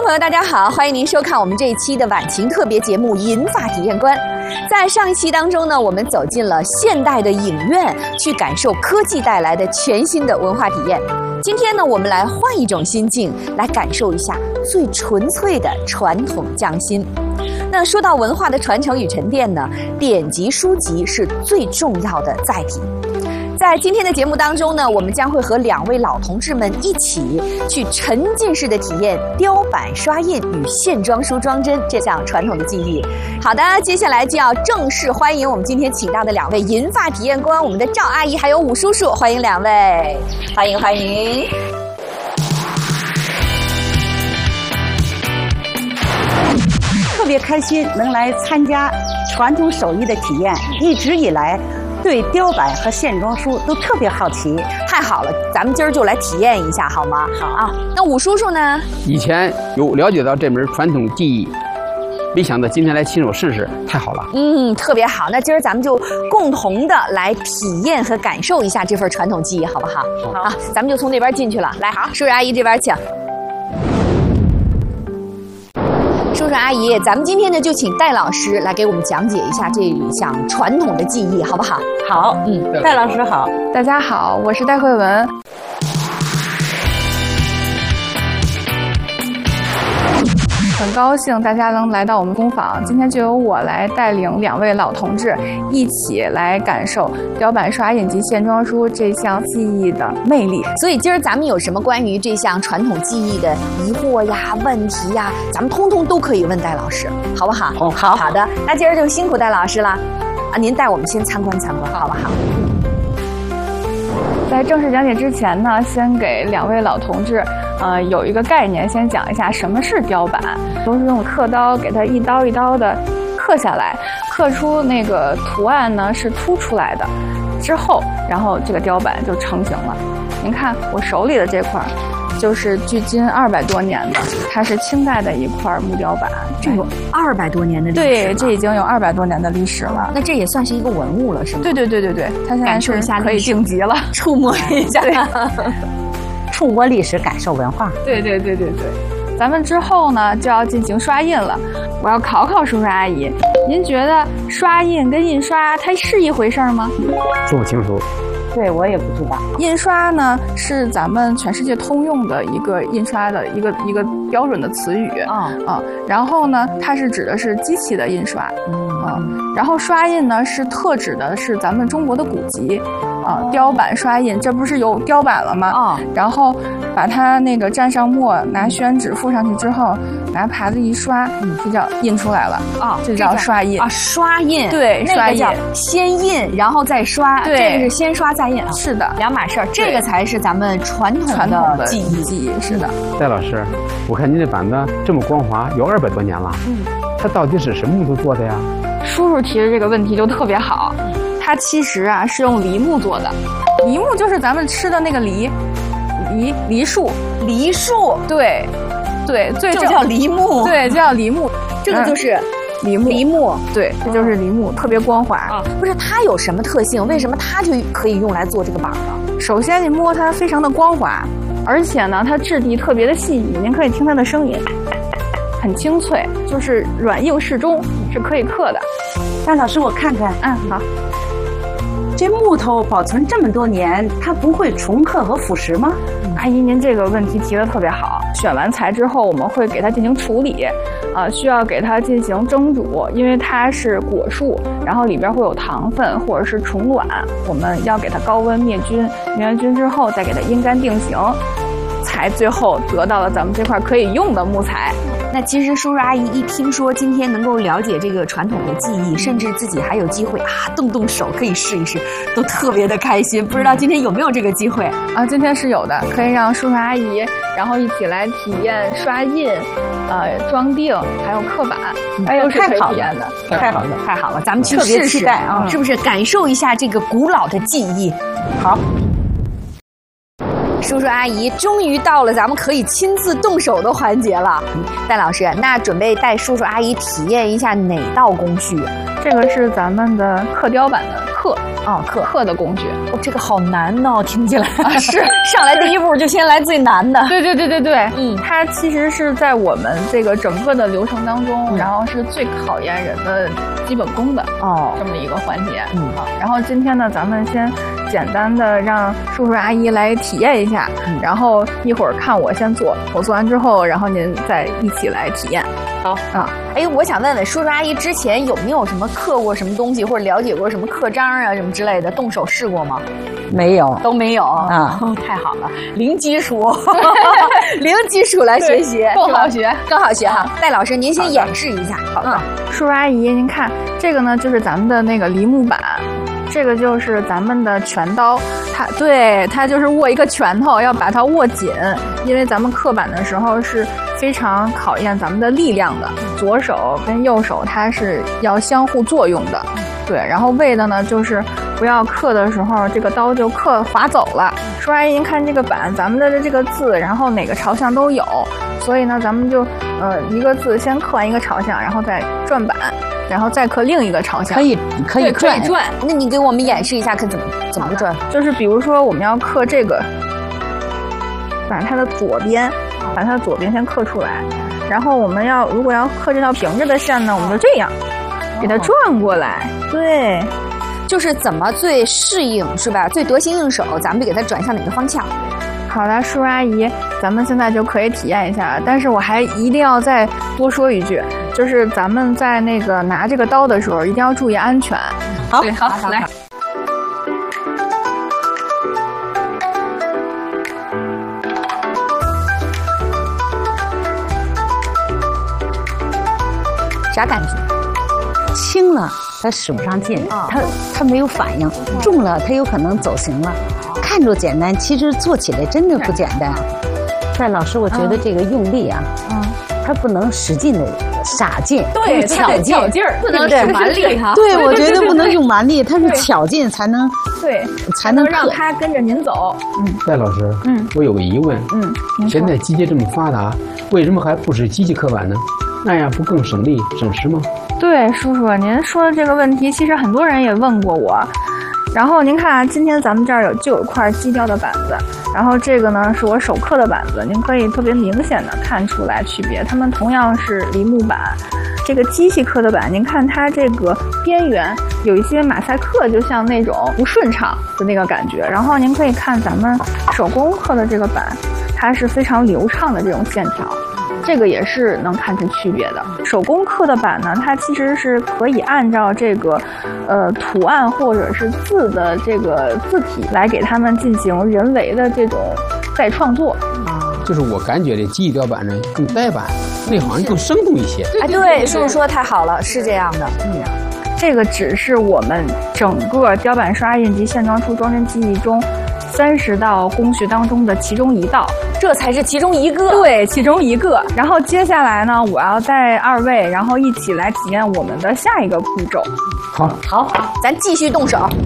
朋友，大家好，欢迎您收看我们这一期的晚晴特别节目《银发体验观》。在上一期当中呢，我们走进了现代的影院，去感受科技带来的全新的文化体验。今天呢，我们来换一种心境，来感受一下最纯粹的传统匠心。那说到文化的传承与沉淀呢，典籍书籍是最重要的载体。在今天的节目当中呢，我们将会和2位老同志们一起去沉浸式的体验雕版刷印与线装书装针这项传统的技艺。好的，接下来就要正式欢迎我们今天请到的2位银发体验官，我们的赵阿姨还有武叔叔，欢迎2位，欢迎欢迎。 特别开心能来参加传统手艺的体验，一直以来对雕版和线装书都特别好奇。 太好了，咱们今儿就来体验一下好吗？好啊。那武叔叔呢？ 以前有了解到这门传统技艺，没想到今天来亲手试试，太好了。 特别好。那今儿咱们就共同的来体验和感受一下这份传统技艺，好不好？好啊，咱们就从那边进去了。来，好，叔叔阿姨这边请。叔叔阿姨，咱们今天呢就请戴老师来给我们讲解一下这项传统的技艺，好不好？ 好，戴老师好， 大家好，我是戴慧文。很高兴大家能来到我们工坊，今天就由我来带领2位老同志一起来感受雕版刷印及线装书这项技艺的魅力。 所以今儿咱们有什么关于这项传统技艺的疑惑呀、问题呀，咱们通通都可以问戴老师，好不好？好的。那今儿就辛苦戴老师了啊！您带我们先参观参观，好不好？ 在正式讲解之前呢，先给2位老同志，有一个概念，先讲一下什么是雕版。都是用刻刀给它一刀一刀的刻下来，刻出那个图案呢是凸出来的，之后，然后这个雕版就成型了。您看我手里的这块，就是距今200多年的，它是清代的一块木雕版， 这有200多年的历史了。 对，这已经有200多年的历史了。 那这也算是一个文物了，是吗？ 对，它现在是可以定级了， 触摸一下， 触摸历史，感受文化。 对。咱们之后呢就要进行刷印了。我要考考叔叔阿姨，您觉得刷印跟印刷它是一回事吗？ 说不清楚。 对，我也不知道。 印刷呢是咱们全世界通用的一个印刷的一个标准的词语然后呢，它是指的是机器的印刷然后刷印呢是特指的是咱们中国的古籍雕版刷印，这不是有雕版了吗？然后把它那个蘸上墨，拿宣纸附上去之后，拿耙子一刷，这叫印出来了这叫刷印刷印。 对，刷印叫先印然后再刷， 对， 这个是先刷再印是的 ，2码事儿。这个才是咱们传统的技艺是的。 戴老师，我看您这板子这么光滑，有200多年了。它到底是什么木头做的呀？ 叔叔提的这个问题就特别好，它其实是用梨木做的。梨木就是咱们吃的那个梨树。对， 就叫梨木。 对，就叫梨木。 这个就是梨木。对，这就是梨木，特别光滑不是，它有什么特性？为什么它就可以用来做这个板呢？ 首先，你摸它非常的光滑，而且呢，它质地特别的细腻，您可以听它的声音，很清脆，就是软硬适中，是可以刻的。 戴老师，我看看。 好。 这木头保存这么多年，它不会重刻和腐蚀吗？ 阿姨，您这个问题提得特别好。选完材之后，我们会给它进行处理，需要给它进行蒸煮，因为它是果树，然后里边会有糖分或者是虫卵，我们要给它高温灭菌，灭完菌之后再给它阴干定型，才最后得到了咱们这块可以用的木材。 那其实叔叔阿姨一听说今天能够了解这个传统的技艺，甚至自己还有机会动手可以试一试，都特别的开心。不知道今天有没有这个机会今天是有的，可以让叔叔阿姨然后一起来体验刷印、装订还有刻板，都是可以体验的。 太好了，咱们去试试是不是感受一下这个古老的技艺？ 好。 叔叔阿姨终于到了咱们可以亲自动手的环节了。戴老师，那准备带叔叔阿姨体验一下哪道工序？ 这个是咱们的刻雕版的刻， 刻的工具。 这个好难哦，听起来是上来第一步就先来最难的。 对，它其实是在我们这个整个的流程当中，然后是最考验人的基本功的这么一个环节。然后今天呢，咱们先简单的让叔叔阿姨来体验一下，然后一会儿看我先做，我做完之后，然后您再一起来体验。 好啊，我想问问叔叔阿姨之前有没有什么刻过什么东西，或者了解过什么刻章啊什么之类的，动手试过吗？ 没有， 都没有啊。太好了，零基础，零基础来学习， 更好学， 更好学哈。戴老师，您先演示一下。 好的，叔叔阿姨，您看这个呢，就是咱们的那个梨木板。这个就是咱们的拳刀，它就是握一个拳头，要把它握紧，因为咱们刻板的时候是非常考验咱们的力量的，左手跟右手它是要相互作用的，对。然后为的呢，就是不要刻的时候这个刀就刻划走了。叔阿姨，您看这个板，咱们的这个字，然后哪个朝向都有，所以呢，咱们就一个字先刻完一个朝向，然后再转板。然后再刻另一个朝向， 可以转。 那你给我们演示一下，看怎么转？ 就是比如说我们要刻这个，把它的左边先刻出来，然后我们如果要刻这条平着的线呢，我们就这样给它转过来。对， 就是怎么最适应是吧？最得心应手，咱们就给它转向哪个方向？ 好的，叔叔阿姨，咱们现在就可以体验一下，但是我还一定要再多说一句，就是咱们在那个拿这个刀的时候一定要注意安全。 好， 来。 啥感觉？ 轻了它使不上劲，它没有反应；重了它有可能走形了。看着简单，其实做起来真的不简单。戴老师，我觉得这个用力啊，它不能使劲的傻劲， 对， 巧劲儿， 不能使蛮力哈。 对，我觉得不能用蛮力，它是巧劲才能才能让它跟着您走。 戴老师，我有个疑问，现在机械这么发达，为什么还不使机器刻板呢？那样不更省力省时吗？ 对，叔叔，您说的这个问题，其实很多人也问过我。然后您看啊，今天咱们这儿就有一块机雕的板子，然后这个呢是我手刻的板子，您可以特别明显的看出来区别，它们同样是梨木板。这个机器刻的板，您看它这个边缘有一些马赛克，就像那种不顺畅的那个感觉。然后您可以看咱们手工刻的这个板，它是非常流畅的这种线条。这个也是能看出区别的。手工刻的板呢，它其实是可以按照这个图案或者是字的这个字体来给它们进行人为的这种再创作。 就是我感觉这机器雕板呢更呆板，那好像更生动一些。 哎，对，叔叔说太好了，是这样的。 这个只是我们整个雕板刷印及线装出装帧技艺中30道工序当中的其中一道。 这才是其中一个， 对，其中一个。然后接下来呢，我要带2位，然后一起来体验我们的下一个步骤。 好，咱继续动手。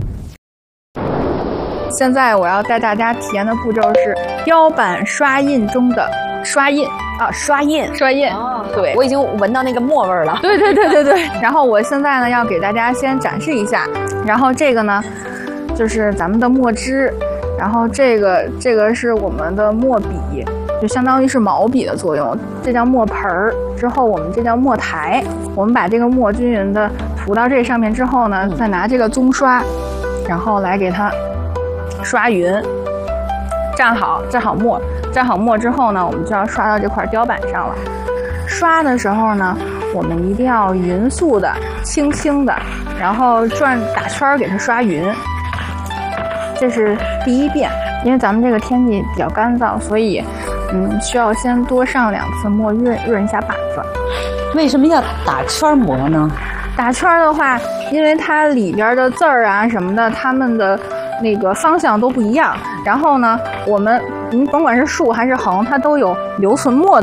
现在我要带大家体验的步骤是雕板刷印中的刷印啊，刷印。对， 我已经闻到那个墨味儿了。 对。然后我现在呢要给大家先展示一下，然后这个呢就是咱们的墨汁。然后这个是我们的墨笔，就相当于是毛笔的作用。这叫墨盆儿，之后我们这叫墨台。我们把这个墨均匀的涂到这上面之后呢，再拿这个棕刷，然后来给它刷匀。蘸好墨之后呢，我们就要刷到这块雕板上了。刷的时候呢，我们一定要匀速的、轻轻的，然后打圈给它刷匀。这是第一遍，因为咱们这个天气比较干燥，所以需要先多上2次墨润一下板子。 为什么要打圈磨呢？ 打圈的话，因为它里边的字儿啊什么的，它们的那个方向都不一样。然后呢，您甭管是竖还是横，它都有留存墨的